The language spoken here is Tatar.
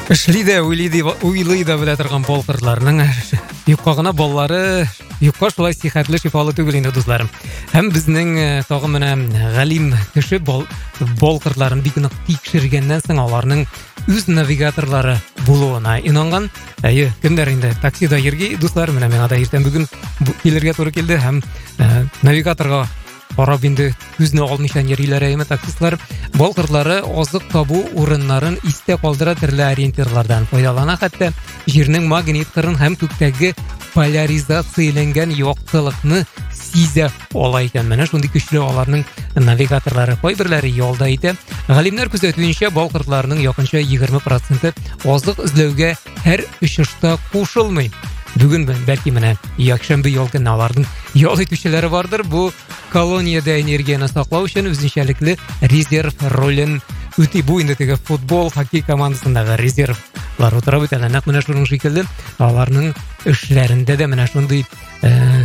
Эшлиде, уйлыйды белә торган болқырларның юккагына баллары юкка шулай сихәтле шифалы түгел инде дусларым. Һәм безнең тагын менә галим кеше болқырларын бик нык тикшергәннән соң аларның үз навигаторлары булуына инанган. Кемдер инде таксида йөрги дуслар, менә миңа да иртән бүген килергә туры килде һәм навигаторга карап инде күзне алмыйча йөриләр әйме таксистлар. Болқырлары азык табу урыннарын истә калдыра, төрле ориентирлардан файдалана, хәтта җирнең магнит кырын һәм күктәге поляризацияләнгән яктылыкны сизә ала икән. Менә шундый көчле аларның навигаторлары, кайберләре ялда итә. Галимнәр күзәтүенчә, балкырларның якынча 20% азык эзләүгә һәр очышта кушылмый. Бүген бәлки менә якшәмбе ял көне аларның ял итүчеләре бардыр. Бу колониядә энергияны саклау өчен үзенчәлекле резерв ролен үти. Бу инде теге футбол, хоккей командасындагы резервлар утырып үтәләр. Нәкъ менә шуның шикелле аларның эшләрендә дә менә шундый